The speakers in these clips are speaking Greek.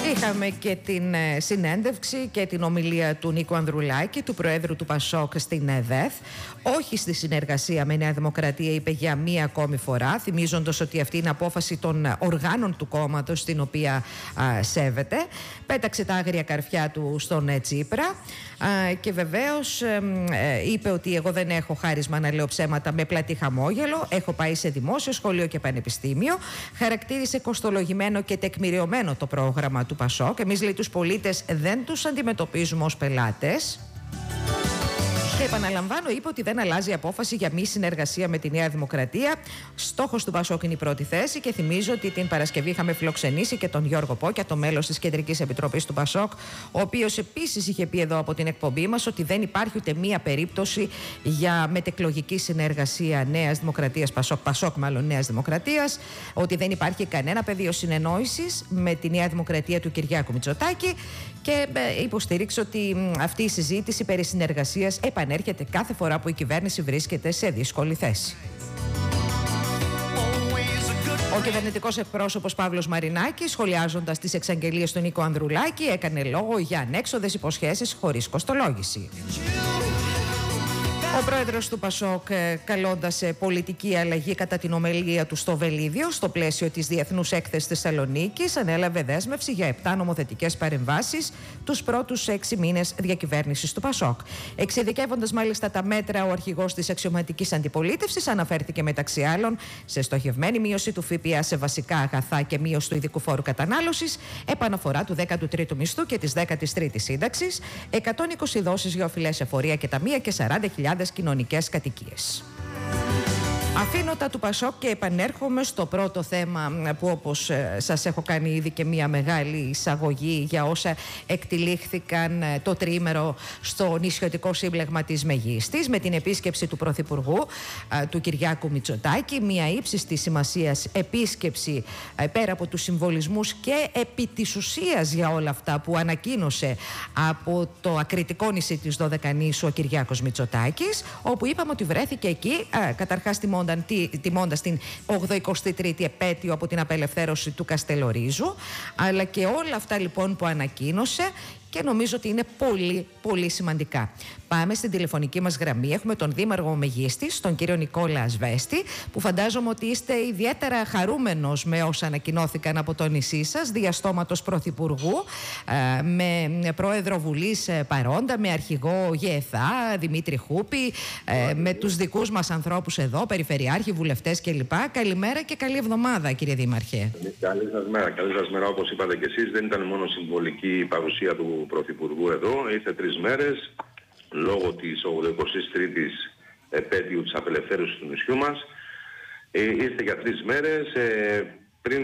Είχαμε και την συνέντευξη και την ομιλία του Νίκου Ανδρουλάκη, του Προέδρου του Πασόκ στην ΕΔΕΘ. Όχι στη συνεργασία με Νέα Δημοκρατία, είπε για μία ακόμη φορά, θυμίζοντας ότι αυτή είναι απόφαση των οργάνων του κόμματος, την οποία σέβεται. Πέταξε τα άγρια καρφιά του στον Τσίπρα και βεβαίως είπε ότι εγώ δεν έχω χάρισμα να λέω ψέματα με πλατή χαμόγελο. Έχω πάει σε δημόσιο, σχολείο και πανεπιστήμιο. Χαρακτήρισε κοστολογημένο και τεκμηριωμένο το πρόγραμμα του Πασόκ. Εμείς, λέει, τους πολίτες δεν τους αντιμετωπίζουμε ως πελάτες. Και επαναλαμβάνω, είπε ότι δεν αλλάζει απόφαση για μη συνεργασία με τη Νέα Δημοκρατία. Στόχος του Πασόκ είναι η πρώτη θέση και θυμίζω ότι την Παρασκευή είχαμε φιλοξενήσει και τον Γιώργο Πόκια, το μέλος της Κεντρικής Επιτροπής του Πασόκ, ο οποίος επίσης είχε πει εδώ από την εκπομπή μας ότι δεν υπάρχει ούτε μία περίπτωση για μετεκλογική συνεργασία Νέας Δημοκρατίας, Πασόκ μάλλον Νέας Δημοκρατίας, ότι δεν υπάρχει κανένα πεδίο συνεννόησης με τη Νέα Δημοκρατία του Κυριάκου Μητσοτάκη και υποστήριξε ότι αυτή η συζήτηση περί συνεργασίας επανέρχεται κάθε φορά που η κυβέρνηση βρίσκεται σε δύσκολη θέση. Ο κυβερνητικός εκπρόσωπος Παύλος Μαρινάκης, σχολιάζοντας τις εξαγγελίες του Νίκο Ανδρουλάκη, έκανε λόγο για ανέξοδες υποσχέσεις χωρίς κοστολόγηση. Ο πρόεδρος του Πασόκ, καλώντας σε πολιτική αλλαγή κατά την ομιλία του στο Βελίδιο, στο πλαίσιο της Διεθνούς Έκθεσης Θεσσαλονίκης, ανέλαβε δέσμευση για 7 νομοθετικές παρεμβάσεις τους πρώτους 6 μήνες διακυβέρνησης του Πασόκ. Εξειδικεύοντας μάλιστα τα μέτρα, ο αρχηγός της αξιωματικής αντιπολίτευσης αναφέρθηκε μεταξύ άλλων σε στοχευμένη μείωση του ΦΠΑ σε βασικά αγαθά και μείωση του ειδικού φόρου κατανάλωσης, επαναφορά του 13ου μισθού και της 13ης σύνταξης, 120 δόσεις για οφειλές εφορία και ταμεία και 40.000 κοινωνικές κατοικίες. Αφήνω τα του Πασόκ και επανέρχομαι στο πρώτο θέμα που, όπως σας έχω κάνει ήδη και μια μεγάλη εισαγωγή για όσα εκτυλίχθηκαν το τριήμερο στο νησιωτικό σύμπλεγμα της Μεγίστης, με την επίσκεψη του Πρωθυπουργού του Κυριάκου Μητσοτάκη, μια ύψιστης σημασίας επίσκεψη πέρα από τους συμβολισμούς και επί της ουσίας για όλα αυτά που ανακοίνωσε από το ακριτικό νησί της Δωδεκανήσου ο Κυριάκος Μητσοτάκης, όπου είπαμε ότι βρέθηκε εκεί καταρχάς τιμώντας την 83η επέτειο από την απελευθέρωση του Καστελορίζου, αλλά και όλα αυτά λοιπόν που ανακοίνωσε και νομίζω ότι είναι πολύ πολύ σημαντικά. Πάμε στην τηλεφωνική μας γραμμή. Έχουμε τον Δήμαρχο Μεγίστης, τον κύριο Νικόλα Ασβέστη, που φαντάζομαι ότι είστε ιδιαίτερα χαρούμενος με όσα ανακοινώθηκαν από το νησί σας, διαστόματος Πρωθυπουργού, με Πρόεδρο Βουλής παρόντα, με αρχηγό ΓΕΘΑ, Δημήτρη Χούπη, με τους δικούς μας ανθρώπους εδώ, περιφερειάρχοι, βουλευτές κλπ. Καλημέρα και καλή εβδομάδα, κύριε Δήμαρχε. Καλή σας μέρα. Καλή σας μέρα, όπως είπατε και εσείς. Δεν ήταν μόνο συμβολική η παρουσία του Πρωθυπουργού εδώ. Ήρθε 3 μέρες λόγω της 83ης επέτειου της απελευθέρωσης του νησιού μας. Ήρθε για 3 μέρες. Πριν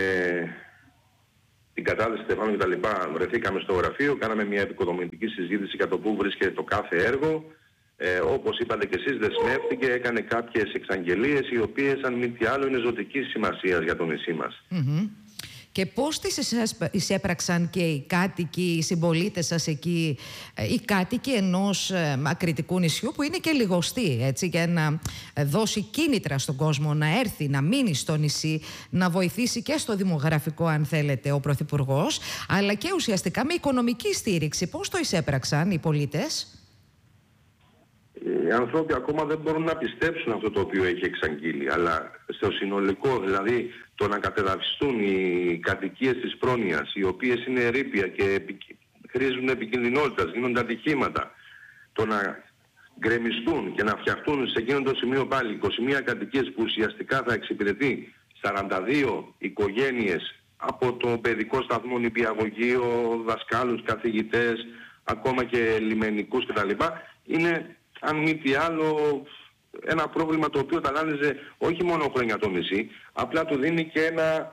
την κατάθεση Στεφάνου και τα λοιπά, βρεθήκαμε στο γραφείο, κάναμε μια επικοδομητική συζήτηση για το πού βρίσκεται το κάθε έργο. Όπως είπατε και εσείς, δεσμεύτηκε, έκανε κάποιες εξαγγελίες οι οποίες αν μη τι άλλο είναι ζωτικής σημασίας για το νησί μας. Και πώς τις εισέπραξαν και οι κάτοικοι, οι συμπολίτες σας εκεί, οι κάτοικοι ενός ακριτικού νησιού που είναι και λιγοστή, έτσι, για να δώσει κίνητρα στον κόσμο να έρθει, να μείνει στο νησί, να βοηθήσει και στο δημογραφικό, αν θέλετε, ο Πρωθυπουργός, αλλά και ουσιαστικά με οικονομική στήριξη. Πώς το εισέπραξαν οι πολίτες? Οι άνθρωποι ακόμα δεν μπορούν να πιστέψουν αυτό το οποίο έχει εξαγγείλει, αλλά στο συνολικό, δηλαδή το να κατεδαφιστούν οι κατοικίες της πρόνοιας, οι οποίες είναι ερείπια και χρήζουν επικινδυνότητας, γίνονται ατυχήματα, το να γκρεμιστούν και να φτιαχτούν σε εκείνο το σημείο πάλι 21 κατοικίες που ουσιαστικά θα εξυπηρετεί 42 οικογένειες από το παιδικό σταθμό, νηπιαγωγείο, δασκάλους, καθηγητές, ακόμα και λιμενικούς κτλ. Είναι, αν μη τι άλλο, ένα πρόβλημα το οποίο ταλάνιζε όχι μόνο χρόνια το νησί, απλά του δίνει και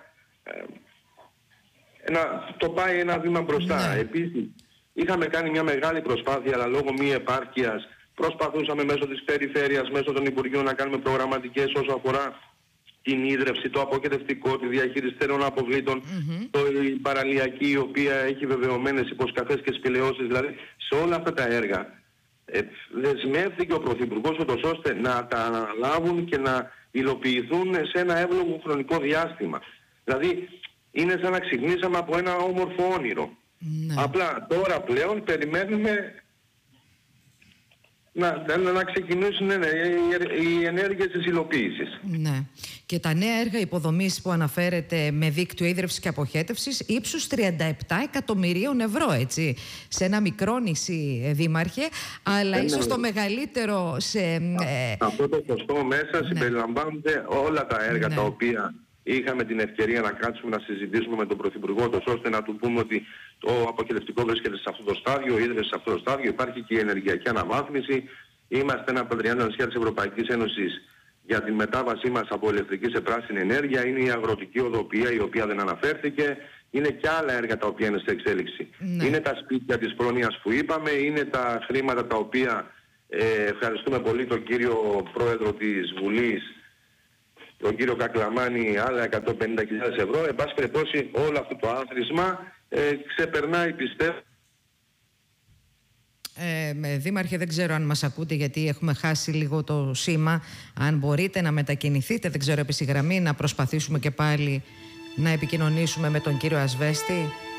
το πάει ένα βήμα μπροστά. Επίσης, είχαμε κάνει μια μεγάλη προσπάθεια, αλλά λόγω μη επάρκειας προσπαθούσαμε μέσω της περιφέρειας, μέσω των Υπουργείων να κάνουμε προγραμματικές όσο αφορά την ίδρυυση, το αποκεντευτικό, τη διαχείριση θερών αποβλήτων, η παραλιακή, η οποία έχει βεβαιωμένες υποσκαφές και σπηλαιώσεις, δηλαδή σε όλα αυτά τα έργα. Δεσμεύτηκε ο Πρωθυπουργός ούτως ώστε να τα αναλάβουν και να υλοποιηθούν σε ένα εύλογο χρονικό διάστημα. Δηλαδή είναι σαν να ξυπνήσαμε από ένα όμορφο όνειρο. Ναι. Απλά τώρα πλέον περιμένουμε να ξεκινήσουν οι ενέργειες της υλοποίησης. Ναι. Και τα νέα έργα υποδομής που αναφέρεται με δίκτυο ίδρυυσης και αποχέτευσης ύψους 37 εκατομμυρίων ευρώ, έτσι. Σε ένα μικρό νησί, Δήμαρχε, αλλά ίσως το μεγαλύτερο σε... Αυτό το ποσό μέσα συμπεριλαμβάνονται όλα τα έργα τα οποία είχαμε την ευκαιρία να κάτσουμε να συζητήσουμε με τον Πρωθυπουργό, ώστε να του πούμε ότι το αποχετευτικό βρίσκεται σε αυτό το στάδιο, ίδρυση σε αυτό το στάδιο, υπάρχει και η ενεργειακή αναβάθμιση. Είμαστε ένα από τα 30 νησιά της Ευρωπαϊκής Ένωσης για τη μετάβασή μας από ηλεκτρική σε πράσινη ενέργεια. Είναι η αγροτική οδοποιία, η οποία δεν αναφέρθηκε. Είναι και άλλα έργα τα οποία είναι σε εξέλιξη. Ναι. Είναι τα σπίτια της πρόνοιας που είπαμε, είναι τα χρήματα τα οποία ευχαριστούμε πολύ τον κύριο Πρόεδρο της Βουλής, τον κύριο Κακλαμάνη, άλλα 150.000 ευρώ. Εν πάση περιπτώσει, όλο αυτό το άθροισμα ξεπερνάει, πιστεύω. Δήμαρχε, δεν ξέρω αν μας ακούτε, γιατί έχουμε χάσει λίγο το σήμα. Αν μπορείτε να μετακινηθείτε, δεν ξέρω, επί στη γραμμή, να προσπαθήσουμε και πάλι να επικοινωνήσουμε με τον κύριο Ασβέστη.